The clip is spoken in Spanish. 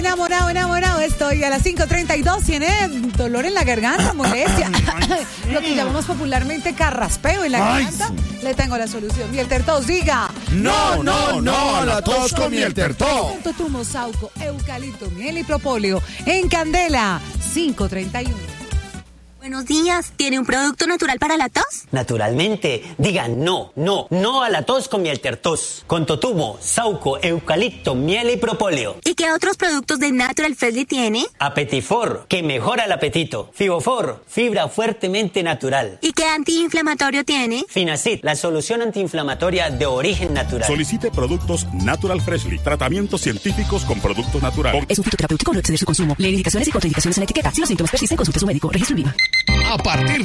Enamorado estoy. A las 5:32 tiene dolor en la garganta, molestia. Lo que llamamos popularmente carraspeo en la garganta. Le tengo la solución. Miel Tertos, diga. No, a la tos con Miel Tertos. Totumo, sauco, eucalipto, miel y propóleo. En Candela, 5:31. Buenos días, ¿tiene un producto natural para la tos? Naturalmente, digan no a la tos con Miel Tertos. Con totumo, sauco, eucalipto, miel y propóleo. ¿Y qué otros productos de Natural Freshly tiene? Apetifor, que mejora el apetito. Fibofor, fibra fuertemente natural. ¿Y qué antiinflamatorio tiene? Finacid, la solución antiinflamatoria de origen natural. Solicite productos Natural Freshly, tratamientos científicos con productos naturales. Es un fitoterapéutico, no exceder su consumo. Lee indicaciones y contraindicaciones en la etiqueta. Si los síntomas persisten, consulte a su médico. Registro en Viva. A partir